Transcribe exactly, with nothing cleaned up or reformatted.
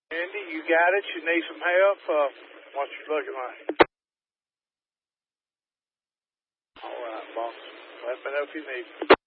Andy, you got it. You need some help? Uh, what's you looking like? All right, boss. Let me know if you need.